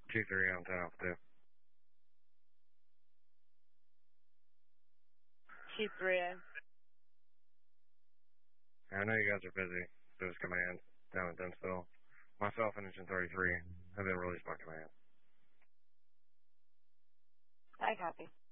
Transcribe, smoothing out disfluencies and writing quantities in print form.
2-3 on 10 off 2. 2-3. I know you guys are busy. So is command down at Dunsville. Myself and Engine 33 have been released by command. I copy.